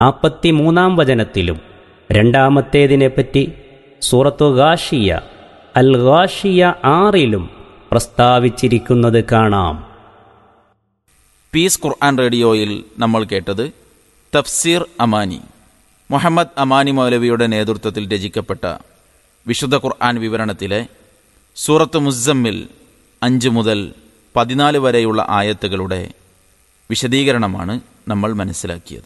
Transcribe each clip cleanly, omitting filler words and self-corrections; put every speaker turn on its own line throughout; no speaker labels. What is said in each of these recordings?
43-ാം വചനത്തിലും രണ്ടാമത്തേതിനെപ്പറ്റി സൂറത്തു ഗാഷിയ അൽ ഗാഷിയ 6-ലും പ്രസ്താവിച്ചിരിക്കുന്നത് കാണാം.
പീസ് ഖുർആൻ റേഡിയോയിൽ നമ്മൾ കേട്ടത് തഫ്സീർ അമാനി. മുഹമ്മദ് അമാനി മൗലവിയുടെ നേതൃത്വത്തിൽ രചിക്കപ്പെട്ട വിശുദ്ധ ഖുർആൻ വിവരണത്തിലെ സൂറത്ത് മുസ്സമ്മിൽ 5 മുതൽ 14 വരെയുള്ള ആയത്തുകളുടെ വിശദീകരണമാണ് നമ്മൾ മനസ്സിലാക്കിയത്.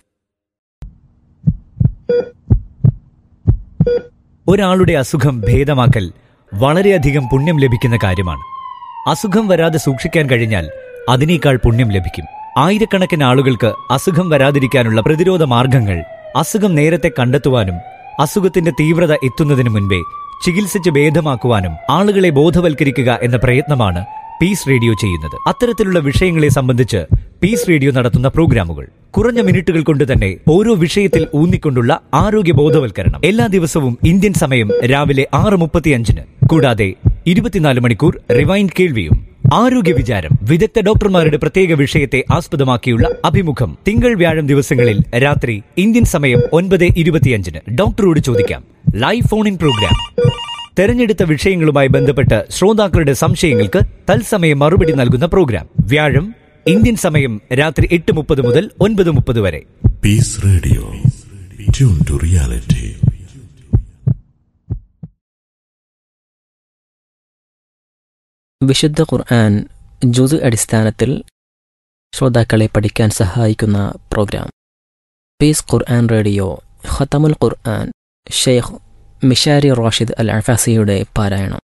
ഒരാളുടെ അസുഖം ഭേദമാക്കൽ വളരെയധികം പുണ്യം ലഭിക്കുന്ന കാര്യമാണ്. അസുഖം വരാതെ സൂക്ഷിക്കാൻ കഴിഞ്ഞാൽ അതിനേക്കാൾ പുണ്യം ലഭിക്കും. ആയിരക്കണക്കിന് ആളുകൾക്ക് അസുഖം വരാതിരിക്കാനുള്ള പ്രതിരോധ മാർഗങ്ങൾ അസുഖം നേരത്തെ കണ്ടെത്തുവാനും അസുഖത്തിന്റെ തീവ്രത എത്തുന്നതിനു മുൻപേ ചികിത്സിച്ച് ഭേദമാക്കുവാനും ആളുകളെ ബോധവൽക്കരിക്കുക എന്ന പ്രയത്നമാണ് പീസ് റേഡിയോ ചെയ്യുന്നത്. അത്തരത്തിലുള്ള വിഷയങ്ങളെ സംബന്ധിച്ച് പീസ് റേഡിയോ നടത്തുന്ന പ്രോഗ്രാമുകൾ കുറഞ്ഞ മിനിറ്റുകൾ കൊണ്ട് തന്നെ ഓരോ വിഷയത്തിൽ ഊന്നിക്കൊണ്ടുള്ള ആരോഗ്യ ബോധവൽക്കരണം എല്ലാ ദിവസവും ഇന്ത്യൻ സമയം രാവിലെ 6:35. കൂടാതെ 24 മണിക്കൂർ റിവൈൻഡ് കേൾവിയും. ആരോഗ്യ വിചാരം വിദഗ്ധ ഡോക്ടർമാരുടെ പ്രത്യേക വിഷയത്തെ ആസ്പദമാക്കിയുള്ള അഭിമുഖം തിങ്കൾ വ്യാഴം ദിവസങ്ങളിൽ രാത്രി ഇന്ത്യൻ സമയം 9:25. ഡോക്ടറോട് ചോദിക്കാം ലൈവ് ഫോൺ ഇൻ പ്രോഗ്രാം. തെരഞ്ഞെടുത്ത വിഷയങ്ങളുമായി ബന്ധപ്പെട്ട് ശ്രോതാക്കളുടെ സംശയങ്ങൾക്ക് തത്സമയം മറുപടി നൽകുന്ന പ്രോഗ്രാം. വ്യാഴം ഇന്ത്യൻ സമയം രാത്രി 8:30 മുതൽ 9:30 വരെ.
Piece radio, tune to reality.
വിശുദ്ധ ഖുർആൻ ജുസ് അടിസ്ഥാനത്തിൽ ശ്രോതാക്കളെ പഠിക്കാൻ സഹായിക്കുന്ന പ്രോഗ്രാം പീസ് ഖുർആൻ റേഡിയോ. ഖതമുൽ ഖുർആൻ ഷെയ്ഖ് മിഷാരി റാഷിദ് അൽ അഫാസിയുടെ പാരായണം.